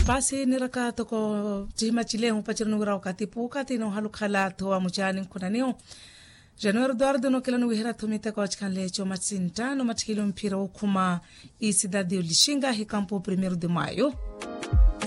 Basi niraka ko jima chile upachirunura wakati pukati no halukhala to amuchani kunanio January Eduardo no kila nuwihira tumite kwa chikanle cho matsinta no matikilo mpira ukuma isidadi ulishinga hikampo 1 de mayo